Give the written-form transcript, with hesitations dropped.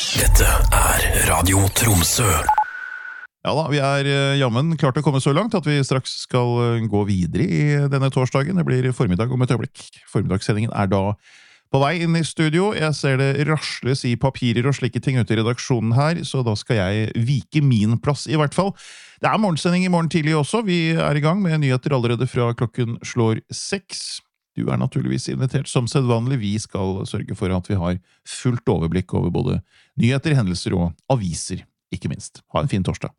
Dette Radio Tromsø. Ja da, vi jammen klart å komme så langt at vi straks skal gå videre i denne torsdagen. Det blir formiddag om et øyeblikk. Formiddagssendingen da på vei inn i studio. Jeg ser det rasles i papirer og slike ting ute i redaksjonen her, så da skal jeg vike min plass i hvert fall. Det morgensending i morgen tidlig også. Vi i gang med nyheter allerede fra klokken slår 6. Du naturligvis invitert som sedvanlig. Vi skal sørge for at vi har fullt overblikk over både nyheter, hendelser og aviser, ikke minst. Ha en fin torsdag.